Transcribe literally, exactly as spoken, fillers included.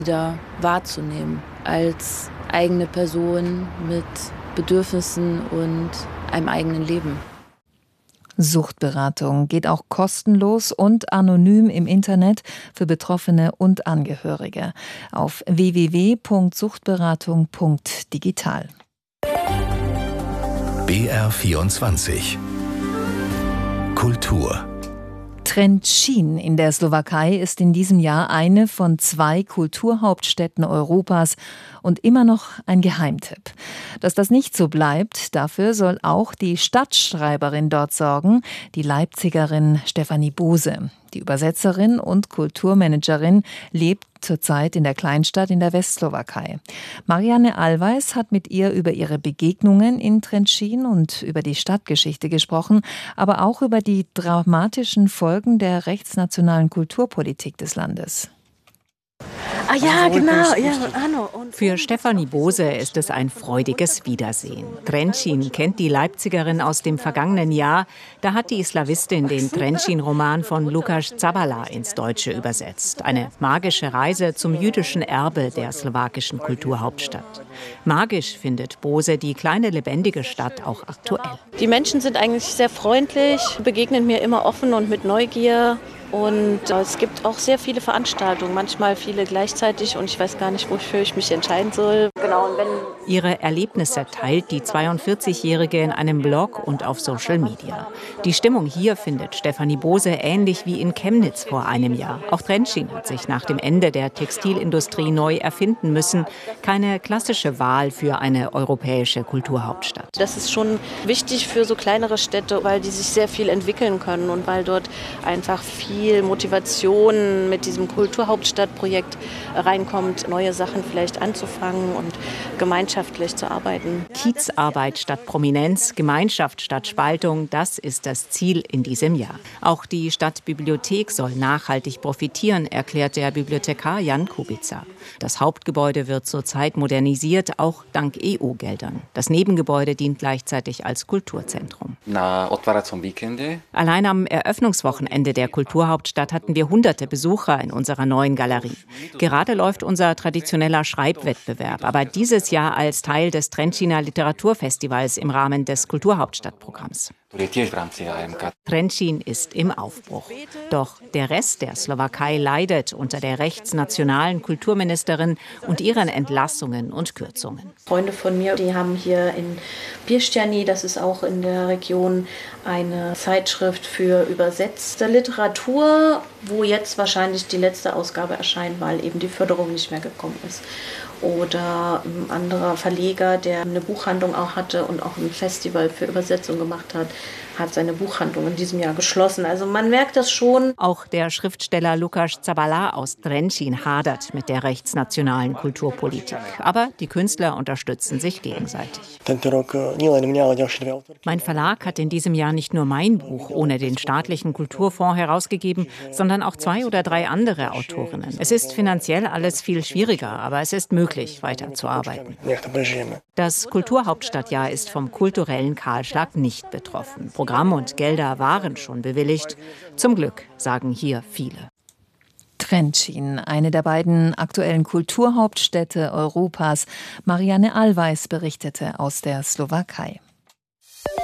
wieder wahrzunehmen als eigene Person mit Bedürfnissen und einem eigenen Leben. Suchtberatung geht auch kostenlos und anonym im Internet für Betroffene und Angehörige auf w w w punkt suchtberatung punkt digital. B R vierundzwanzig Kultur. Trenčín in der Slowakei ist in diesem Jahr eine von zwei Kulturhauptstädten Europas und immer noch ein Geheimtipp. Dass das nicht so bleibt, dafür soll auch die Stadtschreiberin dort sorgen, die Leipzigerin Stefanie Bose. Die Übersetzerin und Kulturmanagerin lebt zurzeit in der Kleinstadt in der Westslowakei. Marianne Allweis hat mit ihr über ihre Begegnungen in Trenčín und über die Stadtgeschichte gesprochen, aber auch über die dramatischen Folgen der rechtsnationalen Kulturpolitik des Landes. Ah ja, genau. Ja, Anno. Für Stefanie Bose ist es ein freudiges Wiedersehen. Trenčín kennt die Leipzigerin aus dem vergangenen Jahr. Da hat die Slawistin den Trenčín-Roman von Lukáš Zabala ins Deutsche übersetzt. Eine magische Reise zum jüdischen Erbe der slowakischen Kulturhauptstadt. Magisch findet Bose die kleine, lebendige Stadt auch aktuell. Die Menschen sind eigentlich sehr freundlich, begegnen mir immer offen und mit Neugier. Und es gibt auch sehr viele Veranstaltungen, manchmal viele gleichzeitig und ich weiß gar nicht, wofür ich mich entscheiden soll. Genau, und wenn Ihre Erlebnisse teilt die zweiundvierzigjährige in einem Blog und auf Social Media. Die Stimmung hier findet Stefanie Bose ähnlich wie in Chemnitz vor einem Jahr. Auch Trenčín hat sich nach dem Ende der Textilindustrie neu erfinden müssen. Keine klassische Wahl für eine europäische Kulturhauptstadt. Das ist schon wichtig für so kleinere Städte, weil die sich sehr viel entwickeln können und weil dort einfach viel viel Motivation mit diesem Kulturhauptstadtprojekt reinkommt, neue Sachen vielleicht anzufangen und gemeinschaftlich zu arbeiten. Kiezarbeit statt Prominenz, Gemeinschaft statt Spaltung, das ist das Ziel in diesem Jahr. Auch die Stadtbibliothek soll nachhaltig profitieren, erklärt der Bibliothekar Jan Kubica. Das Hauptgebäude wird zurzeit modernisiert, auch dank E U-Geldern. Das Nebengebäude dient gleichzeitig als Kulturzentrum. Allein am Eröffnungswochenende der Kulturhauptstadt hatten wir hunderte Besucher in unserer neuen Galerie. Gerade läuft unser traditioneller Schreibwettbewerb, aber dieses Jahr als Teil des Trenčíner Literaturfestivals im Rahmen des Kulturhauptstadtprogramms. Trenčín ist im Aufbruch. Doch der Rest der Slowakei leidet unter der rechtsnationalen Kulturministerin und ihren Entlassungen und Kürzungen. Freunde von mir, die haben hier in Piešťany, das ist auch in der Region, eine Zeitschrift für übersetzte Literatur, wo jetzt wahrscheinlich die letzte Ausgabe erscheint, weil eben die Förderung nicht mehr gekommen ist. Oder ein anderer Verleger, der eine Buchhandlung auch hatte und auch ein Festival für Übersetzung gemacht hat, hat seine Buchhandlung in diesem Jahr geschlossen. Also man merkt das schon. Auch der Schriftsteller Lukáš Zabala aus Trenčín hadert mit der rechtsnationalen Kulturpolitik. Aber die Künstler unterstützen sich gegenseitig. Mein Verlag hat in diesem Jahr nicht nur mein Buch ohne den staatlichen Kulturfonds herausgegeben, sondern auch zwei oder drei andere Autorinnen. Es ist finanziell alles viel schwieriger, aber es ist möglich, weiterzuarbeiten. Das Kulturhauptstadtjahr ist vom kulturellen Kahlschlag nicht betroffen. Programm und Gelder waren schon bewilligt. Zum Glück, sagen hier viele. Trenčín, eine der beiden aktuellen Kulturhauptstädte Europas. Marianne Allweis berichtete aus der Slowakei.